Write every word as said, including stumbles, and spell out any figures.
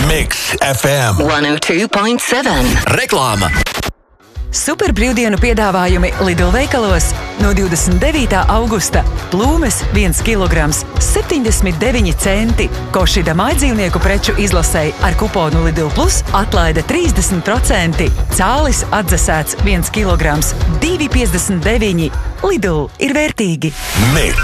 Mix F M one oh two point seven. Reklāma. Super brīvdienu piedāvājumi Lidl veikalos no divdesmit devītā augusta. Plūmes viens kilograms septiņdesmit deviņi centi. Košida mājdzīvnieku preču izlasei ar kuponu Lidl Plus atlaide trīsdesmit procenti. Cālis atdzesēts viens kilograms divi piecdesmit deviņi. Lidl ir vērtīgi. Mix.